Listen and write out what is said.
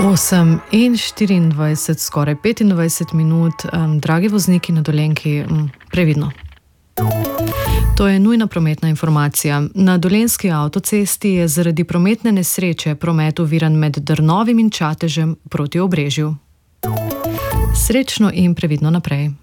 8:24, skoraj 25 minut. Dragi vozniki na Dolenjki, previdno. To je nujna prometna informacija. Na dolenjski avtocesti je zaradi prometne nesreče promet oviran med Drnovim in Čatežem proti Obrežju. Srečno in previdno naprej.